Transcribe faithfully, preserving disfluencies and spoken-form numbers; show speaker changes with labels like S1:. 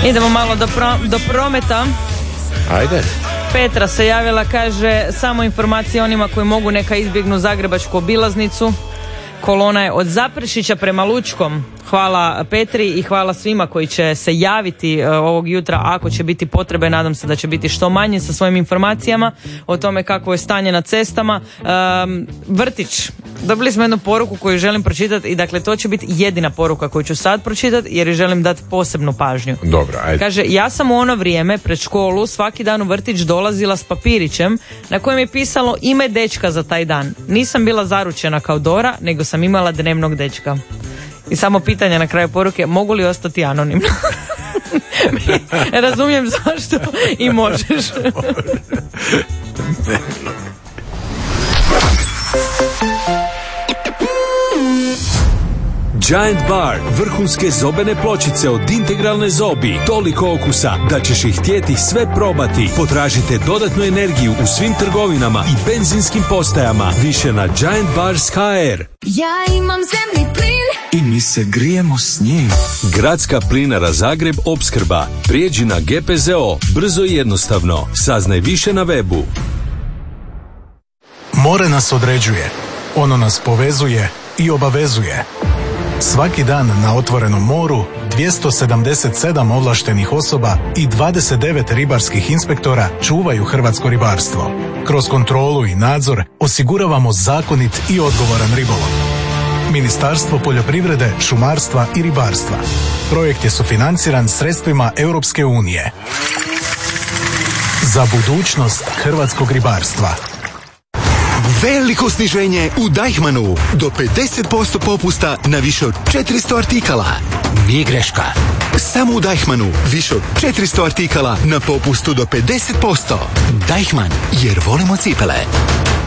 S1: Idemo malo do, pro, do prometa.
S2: Ajde.
S1: Petra se javila, kaže, samo informacije onima koji mogu neka izbjegnu zagrebačku obilaznicu. Kolona je od Zaprešića prema Lučkom. Hvala Petri i hvala svima koji će se javiti uh, ovog jutra ako će biti potrebe. Nadam se da će biti što manje sa svojim informacijama o tome kakvo je stanje na cestama. Um, vrtić. Dobili smo jednu poruku koju želim pročitati i dakle to će biti jedina poruka koju ću sad pročitati jer joj želim dati posebnu pažnju.
S2: Dobro, ajde.
S1: Kaže, ja sam u ono vrijeme pred školu svaki dan u vrtić dolazila s papirićem na kojem je pisalo ime dečka za taj dan. Nisam bila zaručena kao Dora, nego sam imala dnevnog dečka. I samo pitanje na kraju poruke, mogu li ostati anonimno? Razumijem zašto i možeš.
S3: Giant Bar, vrhunske zobene pločice od Integralne zobi. Toliko okusa da ćeš ih htjeti sve probati. Potražite dodatnu energiju u svim trgovinama i benzinskim postajama. Više na Giant Bars H R.
S4: Ja imam zemni plin
S3: I mi se grijemo s njim. Gradska plinara Zagreb opskrba. Prijeđi na G P Z O. Brzo i jednostavno. Saznaj više na webu.
S5: More nas određuje. Ono nas povezuje i obavezuje. Svaki dan na otvorenom moru dvjesto sedamdeset sedam ovlaštenih osoba i dvadeset devet ribarskih inspektora čuvaju hrvatsko ribarstvo. Kroz kontrolu i nadzor osiguravamo zakonit i odgovoran ribolov. Ministarstvo poljoprivrede, šumarstva i ribarstva. Projekt je sufinanciran sredstvima Europske unije. Za budućnost hrvatskog ribarstva.
S6: Veliko sniženje u Deichmannu. Do pedeset posto popusta na više od četiristo artikala. Nije greška. Samo u Deichmannu više od četiristo artikala na popustu do pedeset posto. Deichmann, jer volimo cipele.